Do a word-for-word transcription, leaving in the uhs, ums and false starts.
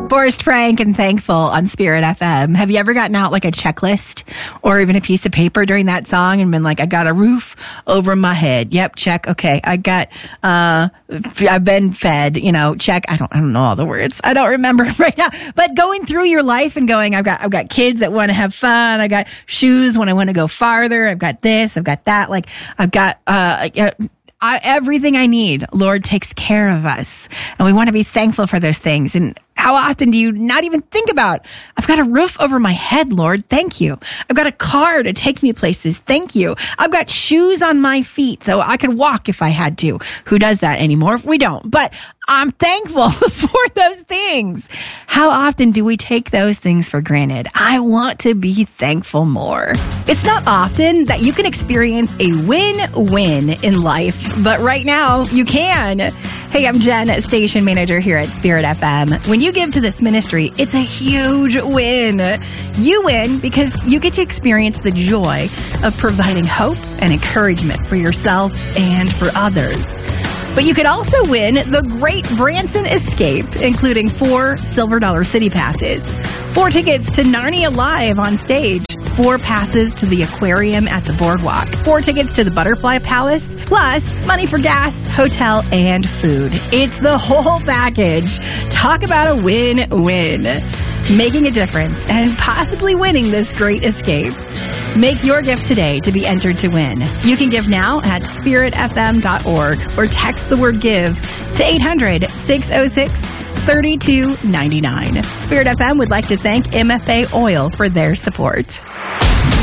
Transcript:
Forced Prank and Thankful on Spirit F M. Have you ever gotten out like a checklist or even a piece of paper during that song and been like, I got a roof over my head. Yep, check. Okay, I got, uh, I've been fed, you know, check. I don't, I don't know all the words. I don't remember right now. But going through your life and going, I've got, I've got kids that want to have fun. I got shoes when I want to go farther. I've got this. I've got that. Like I've got, uh, uh I, everything I need, Lord takes care of us. And we want to be thankful for those things. And how often do you not even think about, I've got a roof over my head, Lord. Thank you. I've got a car to take me places. Thank you. I've got shoes on my feet so I could walk if I had to. Who does that anymore? We don't. But I'm thankful for those things. How often do we take those things for granted? I want to be thankful more. It's not often that you can experience a win-win in life, but right now you can. Hey, I'm Jen, station manager here at Spirit F M. When you give to this ministry, it's a huge win. You win because you get to experience the joy of providing hope and encouragement for yourself and for others. But you could also win the Great Branson Escape, including four Silver Dollar City passes, four tickets to Narnia Live on stage, four passes to the aquarium at the boardwalk, four tickets to the Butterfly Palace, plus money for gas, hotel, and food. It's the whole package. Talk about a win-win. Making a difference and possibly winning this great escape. Make your gift today to be entered to win. You can give now at spirit f m dot org or text the word give to eight hundred, six oh six, three two nine nine. Spirit F M would like to thank M F A Oil for their support.